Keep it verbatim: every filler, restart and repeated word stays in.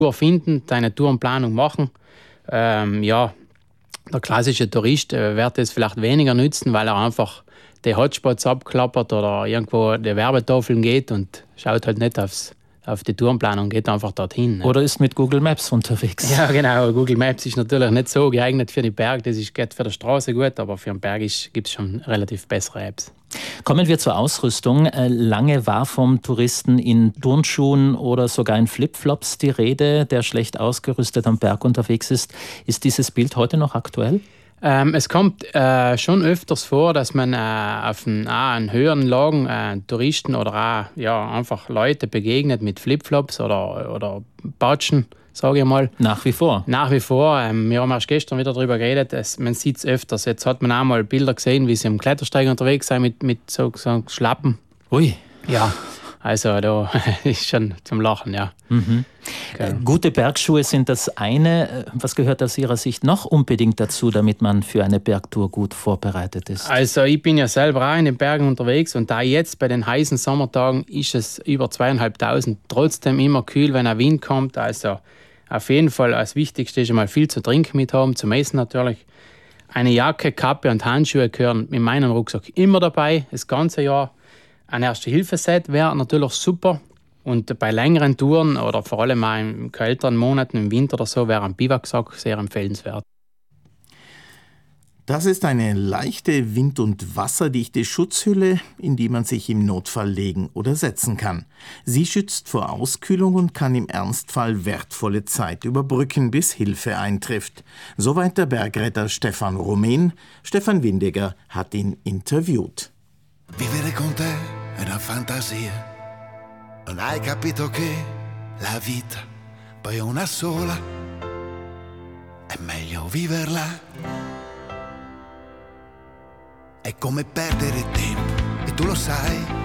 Tour finden, deine Tourenplanung machen. Ähm, ja, der klassische Tourist äh, wird es vielleicht weniger nützen, weil er einfach die Hotspots abklappert oder irgendwo die Werbetafeln geht und schaut halt nicht aufs, auf die Tourenplanung, geht einfach dorthin. Ne? Oder ist mit Google Maps unterwegs. Ja, genau. Google Maps ist natürlich nicht so geeignet für die Berge. Das ist, geht für die Straße gut, aber für den Berg gibt es schon relativ bessere Apps. Kommen wir zur Ausrüstung. Lange war vom Touristen in Turnschuhen oder sogar in Flipflops die Rede, der schlecht ausgerüstet am Berg unterwegs ist. Ist dieses Bild heute noch aktuell? Ähm, es kommt äh, schon öfters vor, dass man äh, auf den, auch an höheren Lagen äh, Touristen oder auch, ja, einfach Leute begegnet mit Flipflops oder, oder Batschen, sage ich mal. Nach wie vor? Nach wie vor. Ähm, wir haben erst gestern wieder darüber geredet, es, man sieht es öfters. Jetzt hat man auch mal Bilder gesehen, wie sie am Klettersteig unterwegs sind mit, mit so, so Schlappen. Ui. Ja, also da ist schon zum Lachen, ja. Mhm. Okay. Gute Bergschuhe sind das eine. Was gehört aus Ihrer Sicht noch unbedingt dazu, damit man für eine Bergtour gut vorbereitet ist? Also ich bin ja selber auch in den Bergen unterwegs und da jetzt bei den heißen Sommertagen ist es über zweieinhalbtausend, trotzdem immer kühl, wenn ein Wind kommt. Also auf jeden Fall als Wichtigste ist einmal viel zu trinken mit haben, zum Essen natürlich. Eine Jacke, Kappe und Handschuhe gehören in meinem Rucksack immer dabei, das ganze Jahr. Ein Erste-Hilfe-Set wäre natürlich super. Und bei längeren Touren oder vor allem auch in kälteren Monaten, im Winter oder so, wäre ein Biwaksack sehr empfehlenswert. Das ist eine leichte, wind- und wasserdichte Schutzhülle, in die man sich im Notfall legen oder setzen kann. Sie schützt vor Auskühlung und kann im Ernstfall wertvolle Zeit überbrücken, bis Hilfe eintrifft. Soweit der Bergretter Stefan Rumän. Stefan Windiger hat ihn interviewt. Vivere con te è una fantasia. Non hai capito che la vita poi è una sola. È meglio viverla. È come perdere tempo e tu lo sai.